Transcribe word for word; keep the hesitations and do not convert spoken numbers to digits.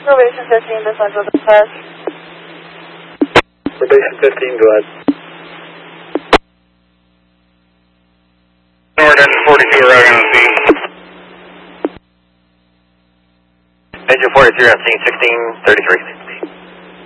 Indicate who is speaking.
Speaker 1: Probation fifteen, this one's with the press.
Speaker 2: Probation fifteen, go ahead.
Speaker 3: Northern forty-two, arriving on scene.
Speaker 4: Major forty-three on scene, sixteen thirty-three.